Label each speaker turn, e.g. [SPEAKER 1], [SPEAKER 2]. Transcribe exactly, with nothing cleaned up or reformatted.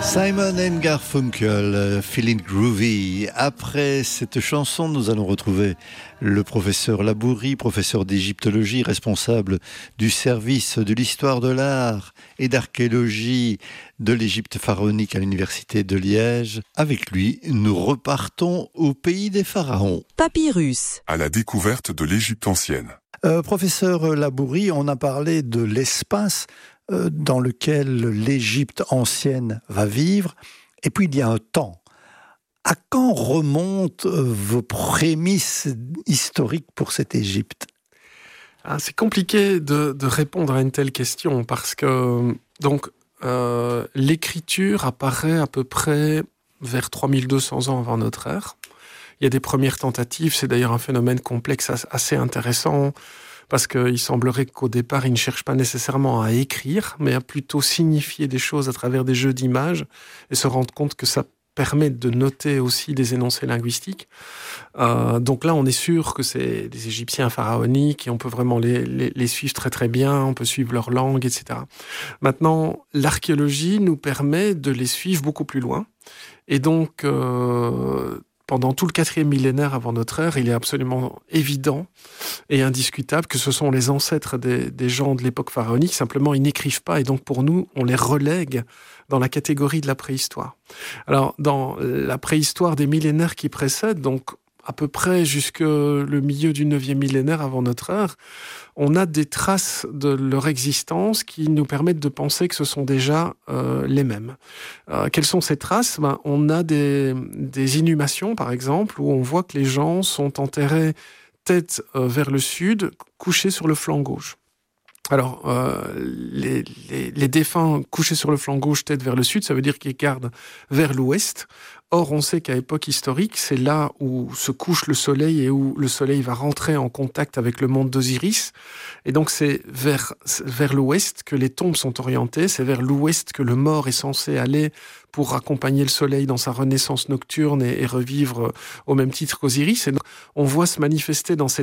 [SPEAKER 1] Simon and Garfunkel, euh, Feeling Groovy. Après cette chanson, nous allons retrouver le professeur Labourie, professeur d'égyptologie, responsable du service de l'histoire de l'art et d'archéologie de l'Égypte pharaonique à l'université de Liège. Avec lui, nous repartons au pays des pharaons.
[SPEAKER 2] Papyrus.
[SPEAKER 3] À la découverte de l'Égypte ancienne.
[SPEAKER 1] Euh, professeur Labourie, on a parlé de l'espace euh, dans lequel l'Égypte ancienne va vivre, et puis il y a un temps. À quand remontent euh, vos prémices historiques pour cette Égypte ?
[SPEAKER 4] Ah, c'est compliqué de, de répondre à une telle question parce que donc euh, l'écriture apparaît à peu près vers trois mille deux cents ans avant notre ère. Il y a des premières tentatives, c'est d'ailleurs un phénomène complexe assez intéressant parce qu'il semblerait qu'au départ, ils ne cherchent pas nécessairement à écrire, mais à plutôt signifier des choses à travers des jeux d'images et se rendre compte que ça permet de noter aussi des énoncés linguistiques. Euh, donc là, on est sûr que c'est des Égyptiens pharaoniques et on peut vraiment les, les, les suivre très très bien, on peut suivre leur langue, et cetera. Maintenant, l'archéologie nous permet de les suivre beaucoup plus loin. Et donc, euh, pendant tout le quatrième millénaire avant notre ère, il est absolument évident et indiscutable que ce sont les ancêtres des, des gens de l'époque pharaonique. Simplement, ils n'écrivent pas et donc pour nous, on les relègue dans la catégorie de la préhistoire. Alors, dans la préhistoire des millénaires qui précèdent, donc à peu près jusque le milieu du neuvième millénaire avant notre ère, on a des traces de leur existence qui nous permettent de penser que ce sont déjà euh, les mêmes. Euh, quelles sont ces traces ? Ben, on a des, des inhumations, par exemple, où on voit que les gens sont enterrés tête euh, vers le sud, couchés sur le flanc gauche. Alors, euh, les, les, les défunts couchés sur le flanc gauche, tête vers le sud, ça veut dire qu'ils regardent vers l'ouest. Or, on sait qu'à époque historique, c'est là où se couche le soleil et où le soleil va rentrer en contact avec le monde d'Osiris. Et donc, c'est vers, vers l'ouest que les tombes sont orientées, c'est vers l'ouest que le mort est censé aller pour accompagner le soleil dans sa renaissance nocturne et, et revivre au même titre qu'Osiris. Et donc, on voit se manifester dans cette